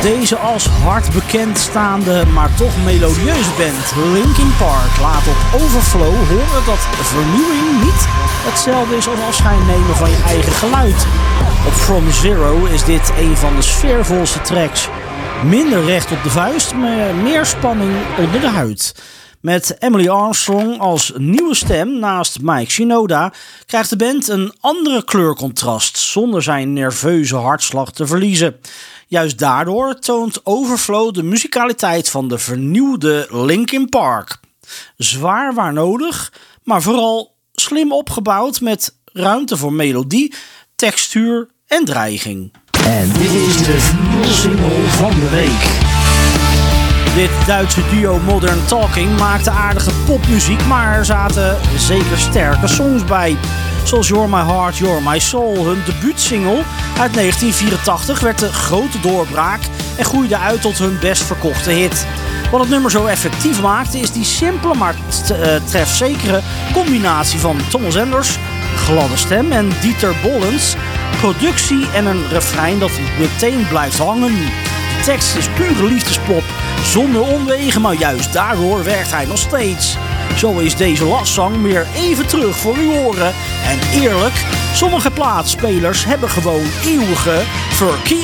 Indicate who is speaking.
Speaker 1: Deze als hard bekendstaande, maar toch melodieuze band Linkin Park laat op Overflow horen dat vernieuwing niet hetzelfde is als afscheid nemen van je eigen geluid. Op From Zero is dit een van de sfeervolste tracks. Minder recht op de vuist, maar meer spanning onder de huid. Met Emily Armstrong als nieuwe stem naast Mike Shinoda krijgt de band een andere kleurcontrast zonder zijn nerveuze hartslag te verliezen. Juist daardoor toont Overflow de muzikaliteit van de vernieuwde Linkin Park. Zwaar waar nodig, maar vooral slim opgebouwd met ruimte voor melodie, textuur en dreiging. En dit is de single van de week. Dit Duitse duo Modern Talking maakte aardige popmuziek, maar er zaten zeker sterke songs bij. Zoals You're My Heart, You're My Soul. Hun debuutsingle uit 1984 werd de grote doorbraak en groeide uit tot hun best verkochte hit. Wat het nummer zo effectief maakte is die simpele maar trefzekere combinatie van Thomas Enders, gladde stem, en Dieter Bollens, productie en een refrein dat meteen blijft hangen. De tekst is pure liefdespop, zonder omwegen, maar juist daardoor werkt hij nog steeds. Zo is deze lastzang weer even terug voor uw oren. En eerlijk, sommige plaatspelers hebben gewoon eeuwige verkeer.